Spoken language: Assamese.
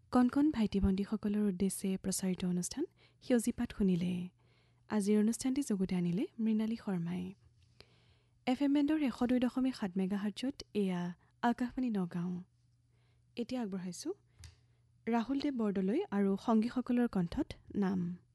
কণ কণ ভাইটি ভণ্টিসকলৰ উদ্দেশ্যে প্ৰচাৰিত অনুষ্ঠান সেউজী পাত শুনিলে। আজিৰ অনুষ্ঠানটি যোগতে আনিলে মৃণালী শৰ্মাই। FM বেণ্ডৰ 102.7 মেগাহাৰ্টজত এয়া আকাশবাণী নগাঁও। এতিয়া আগবঢ়াইছোঁ ৰাহুল দেৱ বৰদলৈ আৰু সংগীসকলৰ কণ্ঠত নাম।